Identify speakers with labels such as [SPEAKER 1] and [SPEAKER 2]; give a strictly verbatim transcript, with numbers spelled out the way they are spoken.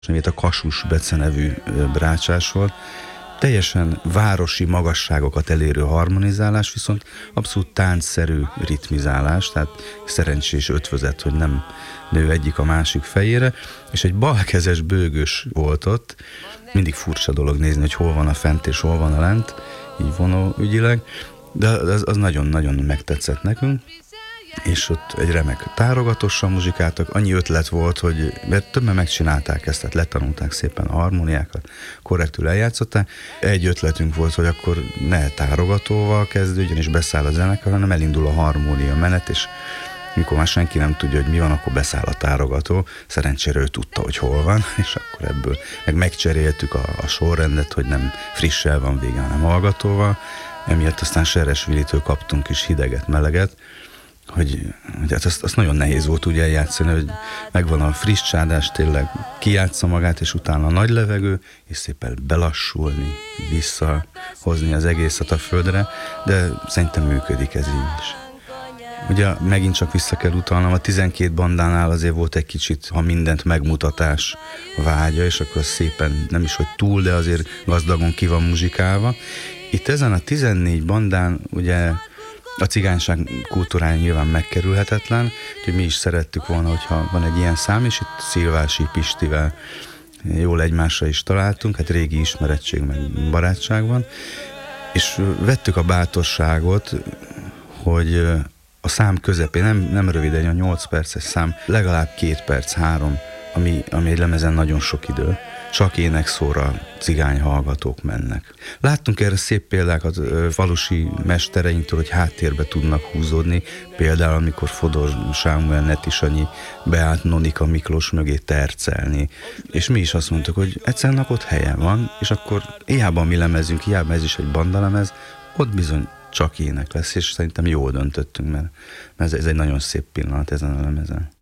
[SPEAKER 1] amit a Kasus Bece nevű brácsás volt. Teljesen városi magasságokat elérő harmonizálás, viszont abszolút táncszerű ritmizálás, tehát szerencsés ötvözet, hogy nem nő egyik a másik fejére, és egy balkezes bőgös volt ott, mindig furcsa dolog nézni, hogy hol van a fent és hol van a lent, így vonóügyileg, de az, az nagyon-nagyon megtetszett nekünk. És ott egy remek tárogatóssal muzsikáltak, annyi ötlet volt, hogy mert többen megcsinálták ezt, tehát letanulták szépen a harmóniákat, korrektül eljátszották. Egy ötletünk volt, hogy akkor ne tárogatóval kezdődjön és beszáll a zenekar, hanem elindul a harmónia menet, és mikor már senki nem tudja, hogy mi van, akkor beszáll a tárogató. Szerencsére ő tudta, hogy hol van, és akkor ebből meg megcseréltük a, a sorrendet, hogy nem frissel van vége, hanem hallgatóval. Emiatt aztán Seresvilitől kaptunk is hideget, meleget, hogy, hogy hát azt, azt nagyon nehéz volt úgy eljátszani, hogy megvan a friss csádás, tényleg kijátsza magát, és utána a nagy levegő, és szépen belassulni, visszahozni az egészet a földre, de szerintem működik ez így is. Ugye megint csak vissza kell utalnom, a tizenkét bandánál azért volt egy kicsit, ha mindent megmutatás vágya, és akkor szépen, nem is hogy túl, de azért gazdagon ki van muzsikálva. Itt ezen a tizennégy bandán ugye a cigányság kultúrája nyilván megkerülhetetlen, úgyhogy mi is szerettük volna, hogyha van egy ilyen szám, és itt Szilvási Pistivel jól egymásra is találtunk, hát régi ismerettség, meg barátság van, és vettük a bátorságot, hogy a szám közepén, nem, nem röviden, a nyolc perces szám, legalább két perc, három, ami, ami egy lemezen nagyon sok idő. Csak énekszóra cigány hallgatók mennek. Láttunk erre szép példákat falusi mestereinktől, hogy háttérbe tudnak húzódni, például amikor Fodor Sámuel Neti Sanyi beállt Nonika Miklós mögé tercelni. És mi is azt mondtuk, hogy egyszerűen ott helye van, és akkor hiába mi lemezünk, hiába ez is egy bandalemez, ott bizony csak ének lesz, és szerintem jól döntöttünk, mert ez, ez egy nagyon szép pillanat ezen a lemezen.